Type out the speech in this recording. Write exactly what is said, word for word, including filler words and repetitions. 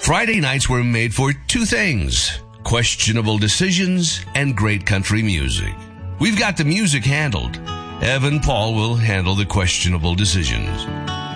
Friday nights were made for two things: questionable decisions and great country music. We've got the music handled. Evan Paul will handle the questionable decisions.